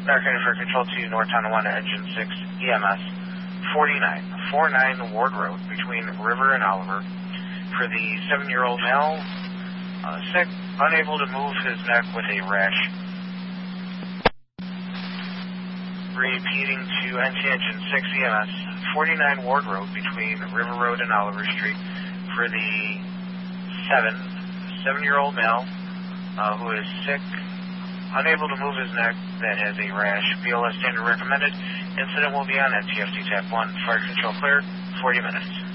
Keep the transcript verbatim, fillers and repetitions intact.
Dark County Fire Control to North Tonawanda Engine six E M S forty-nine, forty-nine Ward Road between River and Oliver for the seven-year-old male, uh, sick, unable to move his neck with a rash. Repeating to N T Engine six E M S forty-nine Ward Road between River Road and Oliver Street for the seven, seven-year-old male uh, who is sick, unable to move his neck, that has a rash. B L S standard recommended. Incident will be on N T F T Tap one. Fire control clear, forty minutes.